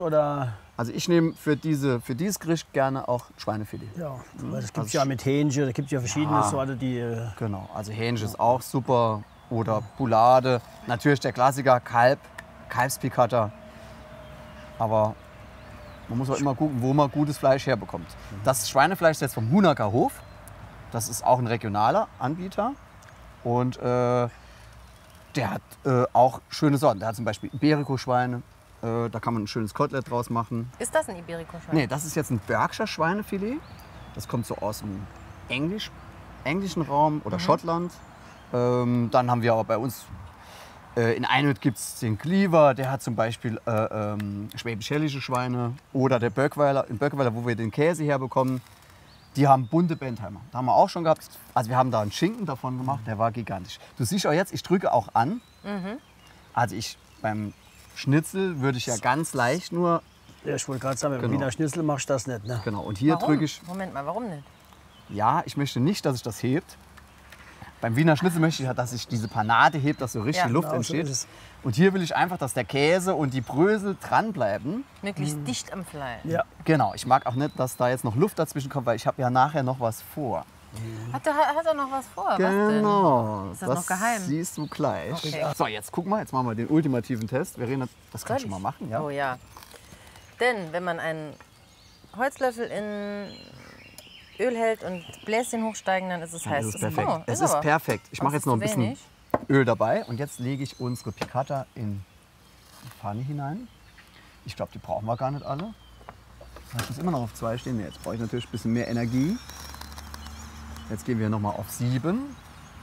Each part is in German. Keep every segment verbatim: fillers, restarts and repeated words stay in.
Oder? Also ich nehme für, diese, für dieses Gericht gerne auch Schweinefilet. Ja, Mhm. weil das gibt es also ja mit Hähnchen, da gibt es ja verschiedene ja, Sorten, die... Äh genau, also Hähnchen ist auch super oder Poulade. Natürlich der Klassiker Kalb, Kalbspicata. Aber man muss auch immer gucken, wo man gutes Fleisch herbekommt. Das Schweinefleisch ist jetzt vom Hunacker Hof. Das ist auch ein regionaler Anbieter. Und äh, der hat äh, auch schöne Sorten. Der hat zum Beispiel Iberico-Schweine. Äh, da kann man ein schönes Kotelett draus machen. Ist das ein Iberico-Schwein? Nee, das ist jetzt ein Berkshire Schweinefilet. Das kommt so aus dem Englisch, englischen Raum oder mhm. Schottland. Ähm, dann haben wir aber bei uns äh, in Einhütt gibt es den Cleaver. Der hat zum Beispiel äh, ähm, schwäbisch-hällische Schweine. Oder der Böckweiler, in Böckweiler, wo wir den Käse herbekommen. Die haben bunte Bentheimer. Da haben wir auch schon gehabt. Also wir haben da einen Schinken davon gemacht, der war gigantisch. Du siehst auch jetzt, ich drücke auch an. Mhm. Also ich beim Schnitzel würde ich ja ganz leicht nur... Ja, ich wollte gerade sagen, beim genau. Wiener Schnitzel machst du das nicht. Ne? Genau, und hier warum? drücke ich... Moment mal, warum nicht? Ja, ich möchte nicht, dass sich das hebt. Beim Wiener Schnitzel möchte ich ja, dass sich diese Panade hebt, dass so richtig Ja, Luft genau, entsteht. so ist es. Und hier will ich einfach, dass der Käse und die Brösel dranbleiben. Möglichst mhm. dicht am Fleisch. Ja. Genau, ich mag auch nicht, dass da jetzt noch Luft dazwischen kommt, weil ich habe ja nachher noch was vor. Hat er, hat er noch was vor? Genau. Was denn? Ist das, noch geheim? Siehst du gleich. Okay. So, jetzt guck mal, jetzt machen wir den ultimativen Test. Verena, das kannst du Soll mal machen, ja? Oh ja. Denn wenn man einen Holzlöffel in Öl hält und Bläschen hochsteigen, dann ist es Dann heiß. ist es perfekt. Oh, es ist ist aber. perfekt. Ich mache Das jetzt noch ein ist zu bisschen wenig. Öl dabei und jetzt lege ich unsere Piccata in die Pfanne hinein. Ich glaube, die brauchen wir gar nicht alle. Ich muss immer noch auf zwei stehen. Nee, jetzt brauche ich natürlich ein bisschen mehr Energie. Jetzt gehen wir noch mal auf sieben.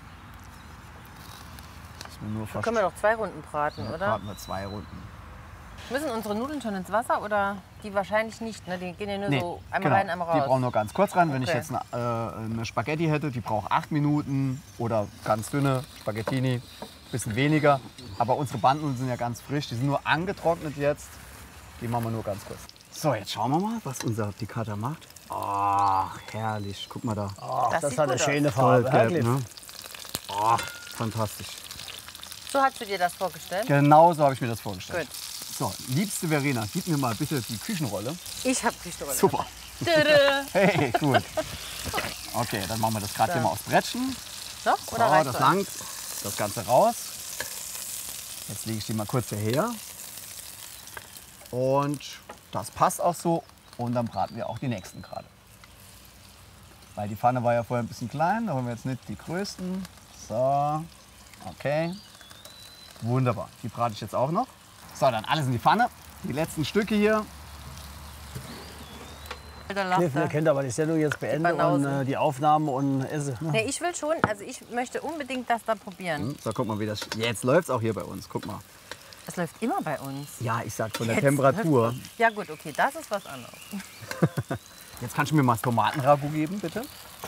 Das nur Dann können wir doch zwei Runden braten, Dann oder? braten wir zwei Runden. Müssen unsere Nudeln schon ins Wasser oder die wahrscheinlich nicht? Ne? Die gehen ja nur Nee, so einmal genau. rein, einmal raus. Die brauchen nur ganz kurz rein. Wenn ich Okay. jetzt eine, äh, eine Spaghetti hätte, die braucht acht Minuten oder ganz dünne Spaghettini, ein bisschen weniger. Aber unsere Bandnudeln sind ja ganz frisch, die sind nur angetrocknet jetzt. Die machen wir nur ganz kurz. So, jetzt schauen wir mal, was unser Piccata macht. Ach, herrlich. Guck mal da. Ach, Das das, sieht hat eine gut aus. schöne Farbe. Goldgelb, Herrlich. ne? Ach, fantastisch. So hast du dir das vorgestellt? Genau so habe ich mir das vorgestellt. Gut. So, liebste Verena, gib mir mal bitte die Küchenrolle. Ich habe Küchenrolle. Super. Tödö. Hey, gut. Okay, dann machen wir das gerade So. hier mal aufs Brettchen. Noch? So, Oder reicht das das? langt. Das Ganze raus. Jetzt lege ich die mal kurz hierher. Und das passt auch so. Und dann braten wir auch die nächsten gerade. Weil die Pfanne war ja vorher ein bisschen klein. Da holen wir jetzt nicht die größten. So, okay. Wunderbar. Die brate ich jetzt auch noch. So, dann alles in die Pfanne. Die letzten Stücke hier. Alter, lacht Cliff, ihr er. könnt aber die Sendung jetzt beenden und Banausen. äh, die Aufnahme und essen. Ne? Nee, ich will schon, also ich möchte unbedingt das da probieren. So, guck mal, wie das. Jetzt läuft es auch hier bei uns. Guck mal. Das läuft immer bei uns. Ja, ich sag von der Jetzt Temperatur. läuft das. Ja gut, okay, das ist was anderes. Jetzt kannst du mir mal das Tomatenragout geben, bitte.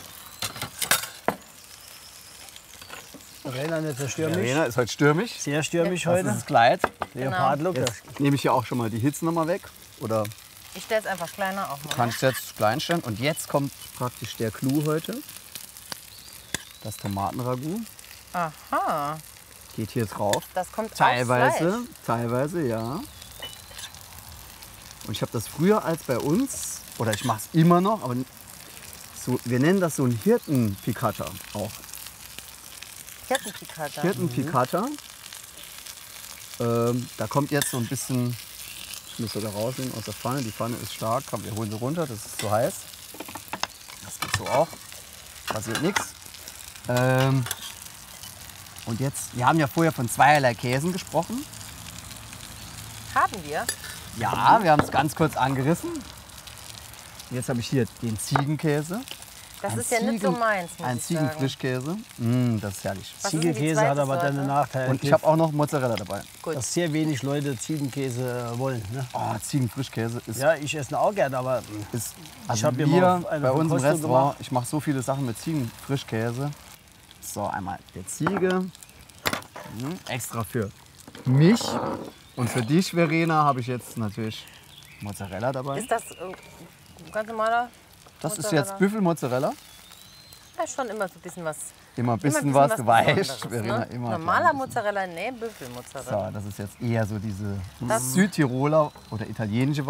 Verena, nicht so stürmisch. Verena ist heute stürmisch. Sehr stürmisch Das ist heute. das Kleid. Leopardlook. Jetzt nehme ich hier auch schon mal die Hitze noch mal weg. Oder Ich stelle es einfach kleiner auch mal. kannst du jetzt klein stellen. Und jetzt kommt praktisch der Clou heute. Das Tomatenragout Aha, geht hier drauf. das kommt Teilweise, aufs Fleisch. teilweise, ja. Und ich habe das früher als bei uns, oder ich mache es immer noch, aber so, wir nennen das so ein Hirtenpiccata auch. Hirtenpiccata. Hirtenpiccata. Ähm, da kommt jetzt so ein bisschen, ich muss sogar rausnehmen aus der Pfanne. Die Pfanne ist stark, komm, wir holen sie runter, das ist zu heiß. Das geht so auch, passiert nichts. Ähm, und jetzt, wir haben ja vorher von zweierlei Käsen gesprochen. Haben wir? Ja, wir haben es ganz kurz angerissen. Jetzt habe ich hier den Ziegenkäse. Das Ein ist ja nicht so Ziegen- meins, muss Ein ich sagen. Ziegenfrischkäse. Mm, das ist herrlich. Was ist denn die Ziegenkäse hat zweite aber dann Sorte? einen Nachteil. Und ich habe auch noch Mozzarella dabei. Gut. dass sehr wenig Leute Ziegenkäse wollen. Ne? Oh, Ziegenfrischkäse ist, Ja, ich esse ihn auch gerne, aber ist also hab hier wir mal eine bei uns im Verkostung Restaurant, gemacht. ich mache so viele Sachen mit Ziegenfrischkäse. So, einmal der Ziege. Mhm, extra für mich. Und für dich, Verena, habe ich jetzt natürlich Mozzarella dabei. Ist das äh, ganz normaler Das ist Mozzarella? jetzt Büffelmozzarella. Da ist schon immer so ein bisschen was Immer ein bisschen, Immer was, was du weißt. Besonderes, Verena, ne? immer Normaler klein bisschen. Mozzarella, nee, Büffelmozzarella. So, das ist jetzt eher so diese Das- Südtiroler oder italienische